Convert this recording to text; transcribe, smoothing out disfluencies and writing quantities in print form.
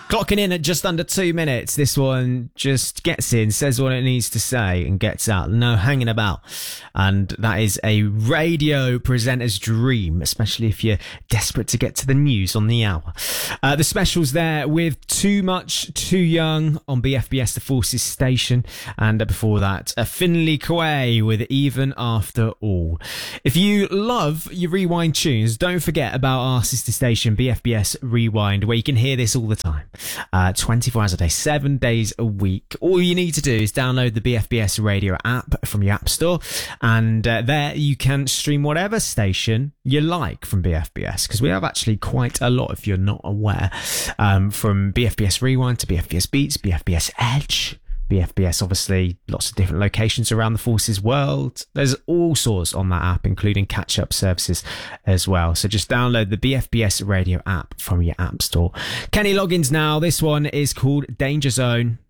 Clocking in at just under 2 minutes. This one just gets in, says what it needs to say, and gets out. No hanging about. And that is a radio presenter's dream, especially if you're desperate to get to the news on the hour. The specials there with Too Much, Too Young on BFBS The Forces station. And before that, Finley Quay with Even After All. If you love your rewind tunes, don't forget about our sister station, BFBS Rewind, where you can hear this all the time. 24 hours a day, 7 days a week. All you need to do is download the BFBS radio app from your app store, and there you can stream whatever station you like from BFBS, because we have actually quite a lot, if you're not aware, from BFBS Rewind to BFBS Beats, BFBS Edge, BFBS, obviously, lots of different locations around the Forces world. There's all sorts on that app, including catch-up services as well. So just download the BFBS radio app from your app store. Kenny Loggins now. This one is called Danger Zone.